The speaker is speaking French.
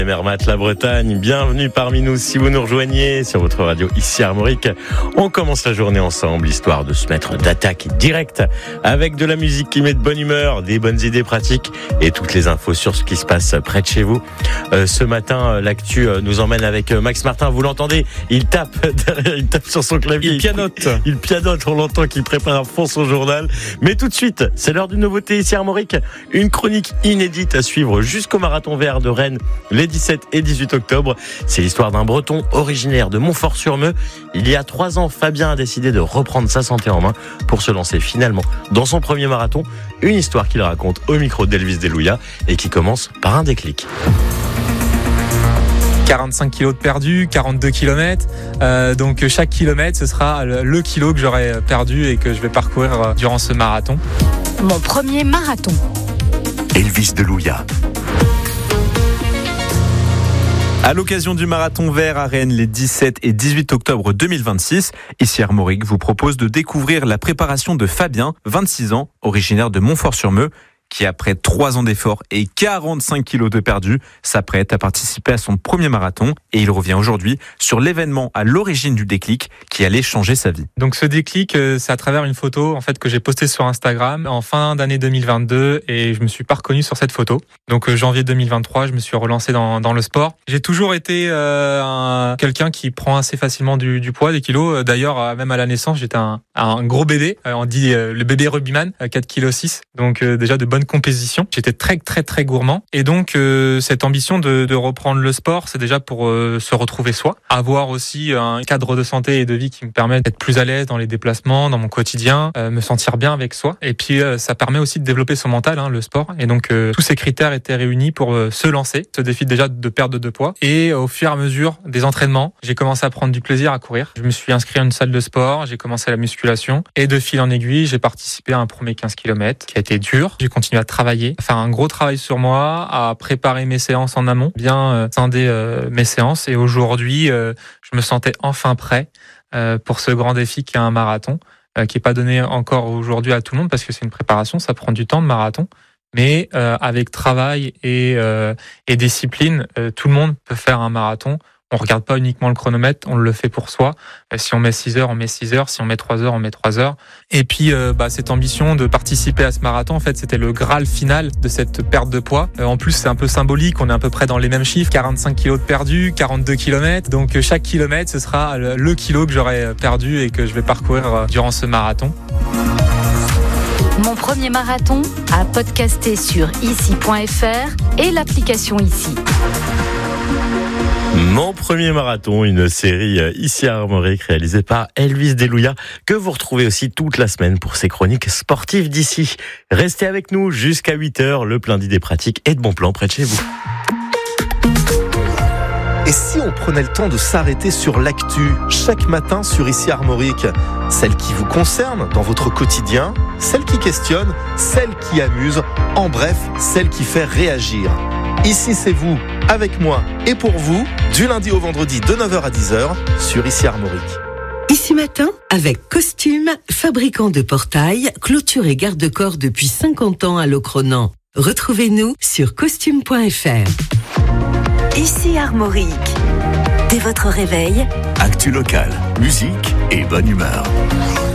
Mermat, la Bretagne, bienvenue parmi nous si vous nous rejoignez sur votre radio ici Armorique. On commence la journée ensemble, histoire de se mettre d'attaque directe avec de la musique qui met de bonne humeur, des bonnes idées pratiques et toutes les infos sur ce qui se passe près de chez vous. Ce matin, l'actu nous emmène avec Max Martin, vous l'entendez, il tape sur son clavier. Il pianote, on l'entend qu'il prépare à fond son journal. Mais tout de suite, c'est l'heure d'une nouveauté ici Armorique, une chronique inédite à suivre jusqu'au marathon vert de Rennes les 17 et 18 octobre. C'est l'histoire d'un Breton originaire de Montfort-sur-Meux. Il y a 3 ans, Fabien a décidé de reprendre sa santé en main pour se lancer finalement dans son premier marathon. Une histoire qu'il raconte au micro d'Elvis Delouia et qui commence par un déclic. 45 kilos de perdu, 42 km. Donc chaque kilomètre, ce sera le kilo que j'aurai perdu et que je vais parcourir durant ce marathon. Mon premier marathon. Elvis Delouia. À l'occasion du marathon vert à Rennes les 17 et 18 octobre 2026, ici Armorique vous propose de découvrir la préparation de Fabien, 26 ans, originaire de Montfort-sur-Meux, qui après 3 ans d'efforts et 45 kilos de perdu, s'apprête à participer à son premier marathon. Et il revient aujourd'hui sur l'événement à l'origine du déclic qui allait changer sa vie. Donc ce déclic, c'est à travers une photo en fait que j'ai postée sur Instagram en fin d'année 2022 et je me suis pas reconnu sur cette photo. Donc janvier 2023, je me suis relancé dans le sport. J'ai toujours été quelqu'un qui prend assez facilement du poids, des kilos. D'ailleurs, même à la naissance, j'étais un gros bébé. On dit le bébé rugbyman, 4,6 kg. Donc déjà de bonne composition. J'étais très gourmand. Et donc cette ambition de reprendre le sport, c'est déjà pour se retrouver soi. Avoir aussi un cadre de santé et de vie qui me permet d'être plus à l'aise dans les déplacements, dans mon quotidien, me sentir bien avec soi. Et puis ça permet aussi de développer son mental, le sport. Et donc tous ces critères étaient réunis pour se lancer. Ce défi déjà de perdre de poids. Et au fur et à mesure des entraînements, j'ai commencé à prendre du plaisir à courir. Je me suis inscrit à une salle de sport, j'ai commencé la musculation. Et de fil en aiguille, j'ai participé à un premier 15 km qui a été dur. J'ai continué à travailler, à faire un gros travail sur moi, à préparer mes séances en amont, bien scinder mes séances. Et aujourd'hui, je me sentais enfin prêt pour ce grand défi qui est un marathon, qui n'est pas donné encore aujourd'hui à tout le monde parce que c'est une préparation, ça prend du temps de marathon. Mais avec travail et discipline, tout le monde peut faire un marathon. On regarde pas uniquement le chronomètre, on le fait pour soi. Si on met 6 heures, on met 6 heures. Si on met 3 heures, on met 3 heures. Et puis, cette ambition de participer à ce marathon, en fait, c'était le Graal final de cette perte de poids. En plus, c'est un peu symbolique. On est à peu près dans les mêmes chiffres. 45 kilos de perdu, 42 km. Donc, chaque kilomètre, ce sera le kilo que j'aurai perdu et que je vais parcourir durant ce marathon. Mon premier marathon à podcaster sur ici.fr et l'application Ici. Mon premier marathon, une série ici à Armorique réalisée par Elvis Delouia que vous retrouvez aussi toute la semaine pour ses chroniques sportives d'ici. Restez avec nous jusqu'à 8h, le plein d'idées pratiques et de bons plans près de chez vous. Et si on prenait le temps de s'arrêter sur l'actu chaque matin sur Ici Armorique, celle qui vous concerne dans votre quotidien, celle qui questionne, celle qui amuse, en bref, celle qui fait réagir. Ici c'est vous, avec moi et pour vous, du lundi au vendredi de 9h à 10h sur Ici Armorique. Ici Matin, avec Costume, fabricant de portails, clôture et garde-corps depuis 50 ans à Locronan. Retrouvez-nous sur costume.fr. Ici Armorique. Dès votre réveil, Actu locale, musique et bonne humeur.